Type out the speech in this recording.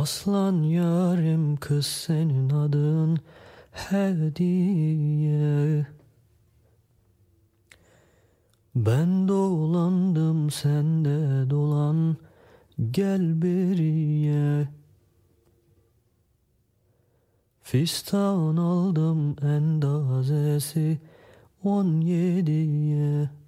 Aslan yarim kız senin adın hediye. Ben dolandım sen de dolan gel beriye. Fistan aldım endazesi 17'ye.